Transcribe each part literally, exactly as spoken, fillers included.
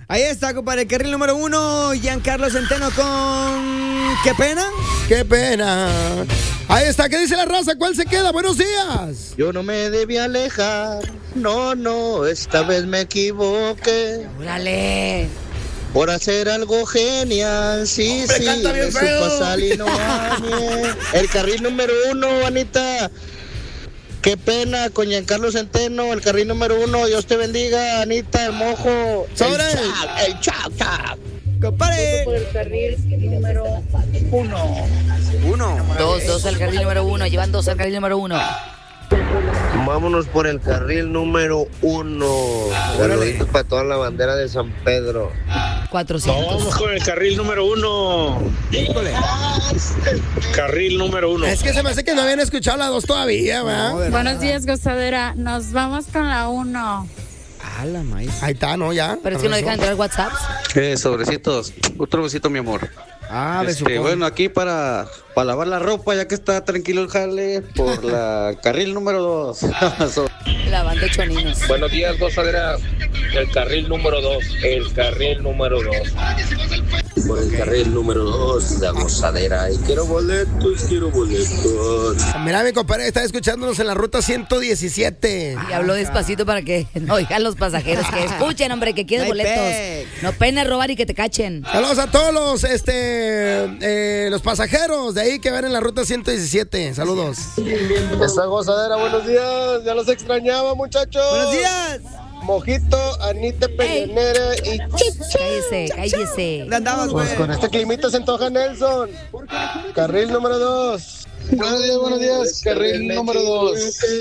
Ahí está, compadre, el carril número uno, Giancarlo Centeno con... ¿Qué pena? ¡Qué pena! Ahí está, ¿qué dice la raza? ¿Cuál se queda? ¡Buenos días! Yo no me debí alejar, no, no, esta vez me equivoqué. ¡Órale! Por hacer algo genial, sí, Hombre, sí, canta bien me feo. supo salir, no dañé. El carril número uno, Anita. Qué pena con Giancarlo Centeno, el carril número uno. Dios te bendiga, Anita, el mojo. ¡Sobre! El chao, el chao, chao. Compadre. Por el carril número uno. Uno. Dos, dos al carril número uno. Llevan dos al carril número uno. Vámonos por el carril número uno. Saluditos para toda la bandera de San Pedro. cuatrocientos. Vamos con el carril número uno. Híjole. Carril número uno. Es que se me hace que no habían escuchado la dos todavía, ¿verdad? No, de Buenos nada. días, gozadera. Nos vamos con la uno. A la maíz. Ahí está, ¿no? Ya. Pero es que no dejan entrar WhatsApp. Eh, sobrecitos, otro besito, mi amor. Ah, de su Este, bueno, aquí para, para lavar la ropa, ya que está tranquilo el jale, por la carril número dos. Lavando choninos. Buenos días, gozadera. El carril número dos. El carril número dos. Por el carril número dos, la gozadera. Y quiero boletos, quiero boletos. Mira, mi compadre está escuchándonos en la ruta ciento diecisiete. Y habló despacito para que no oigan los pasajeros. Que escuchen, hombre, que quieren No hay boletos. pec. No pena robar y que te cachen. Saludos a todos los, este, eh, los pasajeros de ahí que van en la ruta ciento diecisiete. Saludos. Esta gozadera, buenos días. Ya los extrañaba, muchachos. Buenos días. Mojito, Anita Peñonera y Cállese, cállese. ¿Dónde andabas, güey? pues con este climita se antoja Nelson. Carril número dos. Buenos días, buenos días. Carril número dos.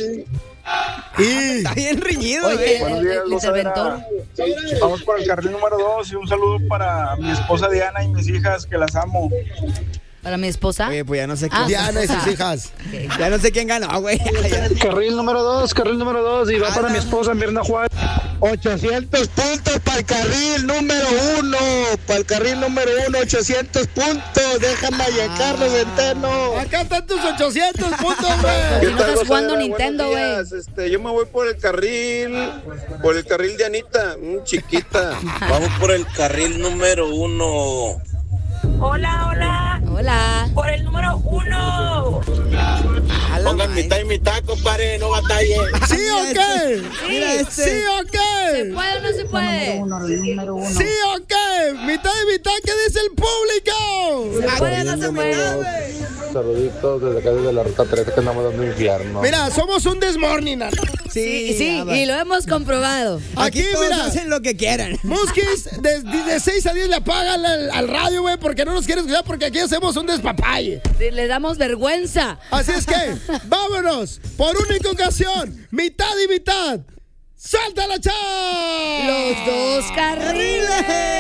Y Está bien riñido, Oye, güey. el, el- el interventor. Vamos por el carril número dos y un saludo para mi esposa Diana y mis hijas que las amo. Para mi esposa. Oye, pues ya no sé Ah, quién. Diana y sus esposa. hijas. Ya no sé quién ganó, güey. Carril número dos, carril número dos y va para mi esposa Mirna Juárez. ochocientos puntos para el carril número uno. Para el carril número uno, ochocientos puntos. Déjame a Giancarlo Centeno. Acá están tus ochocientos puntos, Si güey. no estás jugando Nintendo, güey. Este, yo me voy por el carril, por el carril de Anita, mm, chiquita. Vamos por el carril número uno. Hola, hola. Hola. Por el número uno. A la Pongan maíz. mitad y mitad, compadre, no batallen. ¿Sí o qué? Mira este. ¿Sí o ¿Se qué? puede o no se puede? ¿Sí o qué? ¿Mitad y mitad? ¿Qué dice el público? ¿Se puede o no se puede? Saluditos desde acá, desde la ruta trece que andamos dando infierno. Mira, somos un desmorning. Sí, sí, ya va. y lo hemos comprobado. Aquí, Aquí, todos mira. hacen lo que quieran. Muskis, de, de seis a diez le apagan al, al radio, güey, porque no nos quieren escuchar, porque aquí hacemos un despapalle. Sí, le damos vergüenza. Así es que, vámonos, por única ocasión, mitad y mitad. ¡Salta la chá! Los dos carriles.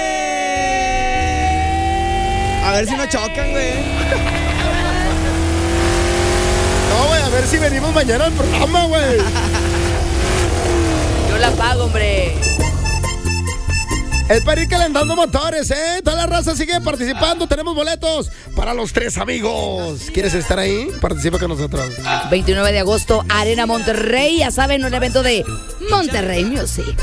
A ver si no chocan, güey. No, güey, a ver si venimos mañana al programa, güey. Yo la pago, hombre. Es para ir calentando motores, ¿eh? Toda la raza sigue participando. Tenemos boletos para los tres amigos. ¿Quieres estar ahí? Participa con nosotros. veintinueve de agosto, Arena Monterrey. Ya saben, un evento de Monterrey Music.